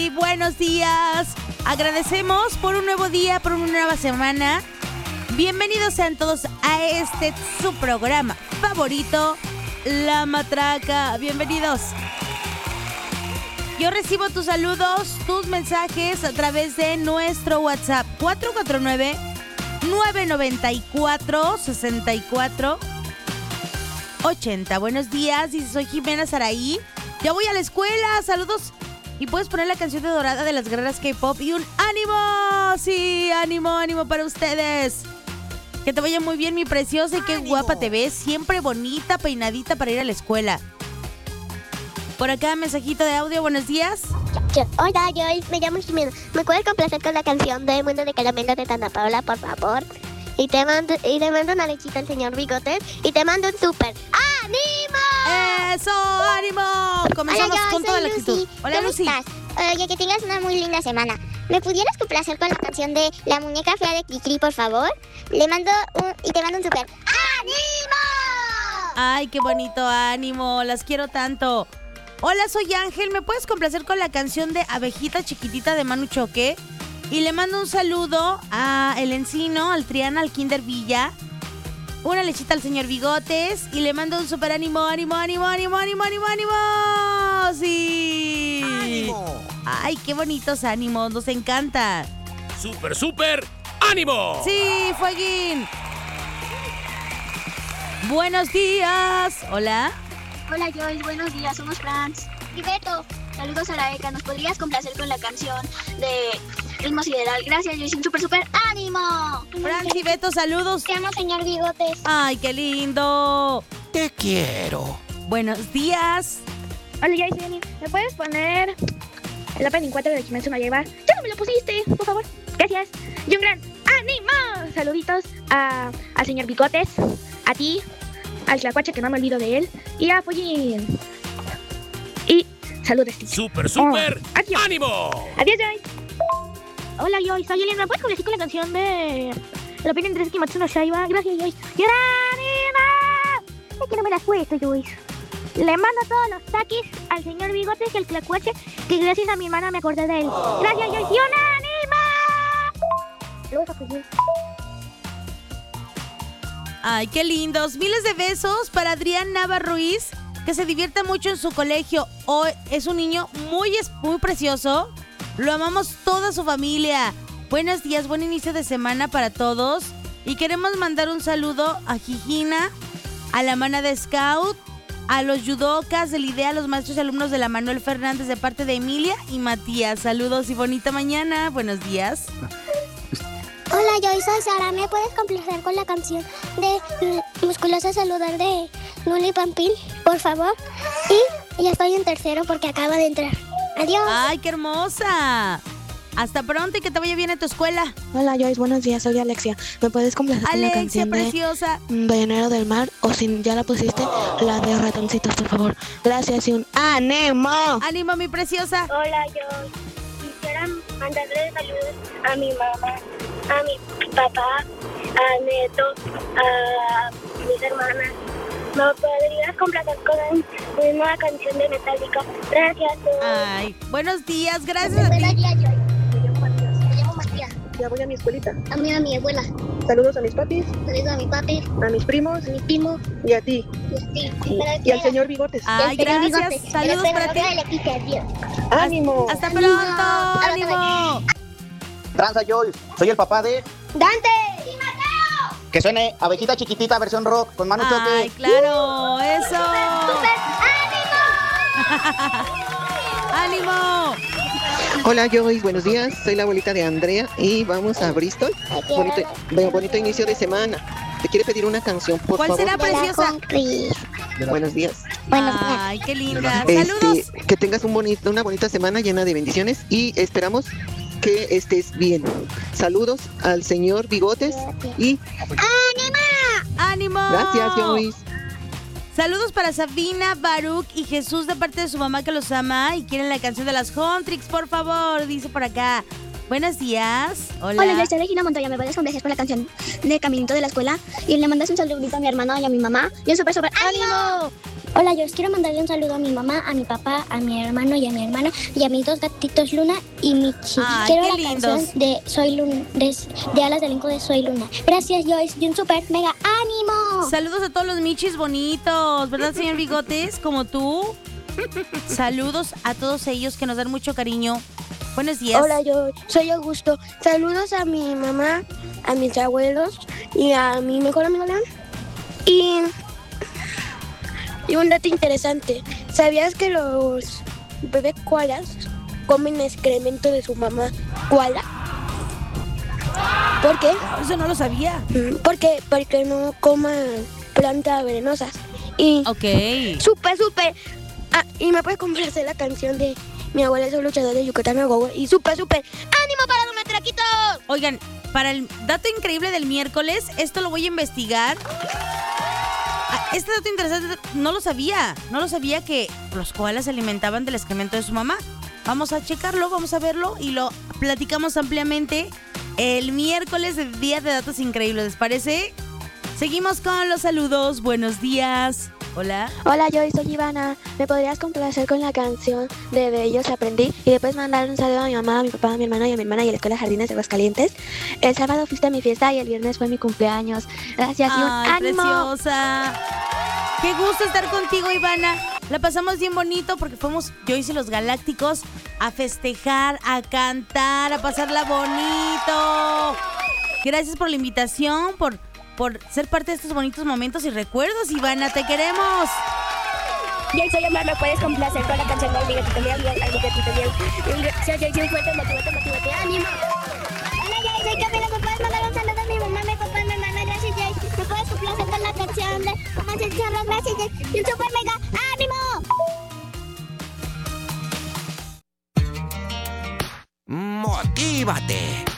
Y buenos días. Agradecemos por un nuevo día, por una nueva semana. Bienvenidos sean todos a su programa favorito, La Matraca. Bienvenidos. Yo recibo tus saludos, tus mensajes a través de nuestro WhatsApp 449-994-6480. Buenos días, dice, soy Jimena Saraí. Ya voy a la escuela, saludos. Y puedes poner la canción de Dorada de las Guerreras K-Pop y un ánimo. Sí, ánimo para ustedes. Que te vaya muy bien, mi preciosa, y qué guapa te ves. Siempre bonita, peinadita para ir a la escuela. Por acá, mensajito de audio, buenos días. Hola, yo me llamo Jimena. ¿Me puedes complacer con la canción de Mundo de Caramelo de Tana Paola, por favor? Y le mando una lechita al señor Bigotes y te mando un súper ¡ánimo! ¡Eso, ánimo! Comenzamos con toda la actitud. Hola, ¿Cómo Lucy. estás? Oye, que tengas una muy linda semana. ¿Me pudieras complacer con la canción de La Muñeca Fea de Cricri, por favor? Te mando un súper ¡ánimo! Ay, qué bonito, ánimo. Las quiero tanto. Hola, soy Ángel. ¿Me puedes complacer con la canción de Abejita Chiquitita de Manu Choque? Y le mando un saludo a El Encino, al Triana, al Kinder Villa. Una lechita al señor Bigotes. Y le mando un super ánimo. ¡Sí! ¡Ánimo! Ay, qué bonitos ánimos. Nos encanta. ¡Súper ánimo! ¡Sí, Fueguín! Buenos días. Hola. Hola Joyce, buenos días, somos Franz y Beto. Saludos a la ECA, ¿nos podrías complacer con la canción de Ritmo Sideral? Gracias Joyce, un súper ánimo. Franz y Beto, saludos. Te amo, señor Bigotes. Ay, qué lindo. Te quiero. Buenos días. Hola Joyce, Jenny, ¿me puedes poner el opening 4 de Kimetsu no Yaiba? Ya no me lo pusiste, por favor. Gracias. Y un gran ánimo. Saluditos al señor Bigotes, a ti, al Tlacuache, que no me olvido de él, y a Fullín. Y saludos. ¡Súper Adiós. ánimo! Adiós, Joyce. Hola, Joyce. Soy Elena. ¿Me puedes complacer con la canción de la opinión de Kimetsu no Yaiba? Gracias, Joyce. ¡Y ánimo! Es que no me la has puesto, Joyce. Le mando todos los taquis al señor Bigotes y al Tlacuache, que gracias a mi hermana me acordé de él. Gracias, Joyce. ¡Y un ánimo! Luego, Fullín. Ay, qué lindos. Miles de besos para Adrián Nava Ruiz, que se divierte mucho en su colegio. Hoy es un niño muy precioso. Lo amamos toda su familia. Buenos días, buen inicio de semana para todos. Y queremos mandar un saludo a Gigina, a la mana de Scout, a los yudokas del IDEA, a los maestros y alumnos de la Manuel Fernández de parte de Emilia y Matías. Saludos y bonita mañana. Buenos días. Hola, Joyce, soy Sara. ¿Me puedes complacer con la canción de Musculosa Saludar de Luli Pampín, por favor? Y ya estoy en tercero porque acabo de entrar. Adiós. Ay, qué hermosa. Hasta pronto y que te vaya bien en tu escuela. Hola Joyce, buenos días, soy Alexia. ¿Me puedes complacer con la Alexia, canción preciosa. de Ballenero del Mar? O si ya la pusiste, la de Ratoncitos, por favor. Gracias y un ánimo. Ánimo, mi preciosa. Hola, Joyce. Quisiera mandarle saludos a mi mamá, a mi papá, a Neto, a mis hermanas. ¿Me podrías complacer con una canción de Metallica? Gracias. Ay, buenos días, gracias a ti. Buenos días, Joyce. Me llamo Matías. Ya voy a mi escuelita. A mí, a mi abuela. Saludos a mis papis, Saludos a mi papi, a mis primos a mi primo y a ti. Y al señor Bigotes. Ay, gracias. Saludos para ti. ¡Ánimo! Hasta pronto. Ánimo. Tranza Joyce, soy el papá de... ¡Dante! Que suene Abejita Chiquitita versión rock con Manu Ay, Choque. claro, eso. ¡Ánimo! ¡Ánimo! Hola Joyce, buenos días, soy la abuelita de Andrea y vamos a Bristol. Bonito inicio de semana. Te quiere pedir una canción, por ¿Cuál favor. será, preciosa? Buenos días. Ay, qué linda. Saludos. Que tengas una bonita semana llena de bendiciones y esperamos que estés bien. Saludos al señor Bigotes y... ¡Ánimo! Gracias, Joyce. Saludos para Sabina, Baruch y Jesús de parte de su mamá que los ama y quieren la canción de las Huntrix, por favor, dice por acá. Buenos días. Hola. Hola, yo soy Regina Montoya. ¿Me puedes complacer con la canción de Caminito de la Escuela? Y le mandas un saludito a mi hermano y a mi mamá. Y un súper ánimo. Hola, yo quiero mandarle un saludo a mi mamá, a mi papá, a mi hermano y a mi hermana y a mis 2 gatitos Luna y Michi. Ay, Quiero qué la lindos. canción de Soy Luna, de Alas de Elenco de Soy Luna. Gracias, Joyce. Y un súper mega ánimo. Saludos a todos los michis bonitos, ¿verdad, señor Bigotes? Como tú. Saludos a todos ellos que nos dan mucho cariño. Buenos días. Hola, yo soy Augusto. Saludos a mi mamá, a mis abuelos y a mi mejor amigo León. Y un dato interesante. ¿Sabías que los bebés koalas comen excremento de su mamá koala? ¿Por qué? Eso no lo sabía. Porque no coman plantas venenosas. Y Ok. súper. Y me puedes complacer la canción de Mi abuela es un luchador de Yucatán, y súper. ¡Ánimo para los metraquitos! Oigan, para el dato increíble del miércoles, esto lo voy a investigar. Este dato interesante no lo sabía. No lo sabía que los koalas se alimentaban del excremento de su mamá. Vamos a checarlo, vamos a verlo y lo platicamos ampliamente el miércoles de Día de Datos Increíbles. ¿Les parece? Seguimos con los saludos. Buenos días. Hola. Hola, yo soy Ivana. ¿Me podrías complacer con la canción de Ellos Aprendí? Y después mandar un saludo a mi mamá, a mi papá, a mi hermano y a mi hermana y a la Escuela Jardines de Aguascalientes. El sábado fuiste a mi fiesta y el viernes fue mi cumpleaños. Gracias y un ánimo. Preciosa. Qué gusto estar contigo, Ivana. La pasamos bien bonito porque fuimos Joyce y los Galácticos a festejar, a cantar, a pasarla bonito. Gracias por la invitación, por ser parte de estos bonitos momentos y recuerdos, Ivana, te queremos. Yo soy Omar, ¿me puedes complacer con la canción de Mi Gatito Miau? Mi Gatito Miau. Soy fuerte, motívate, ánimo. Hola, yo soy Camila, ¿me puedes mandar un saludo a mi mamá, mi papá, mi hermana? Gracias, Joyce. ¿Me puedes complacer con la canción de Mamá Chorro? Gracias, Joyce. Y un super mega ánimo. ¡Motívate!